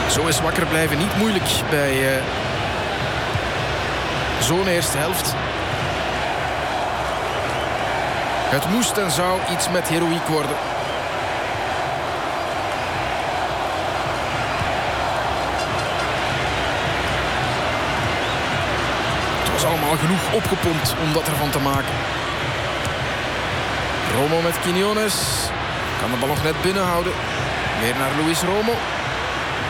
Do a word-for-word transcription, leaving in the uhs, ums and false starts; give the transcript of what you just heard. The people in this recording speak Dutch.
Zo is wakker blijven niet moeilijk bij uh, zo'n eerste helft. Het moest en zou iets met heroïek worden. Het was allemaal genoeg opgepompt om dat ervan te maken. Romo met Quiñones. Kan de bal nog net binnenhouden. Weer naar Luis Romo.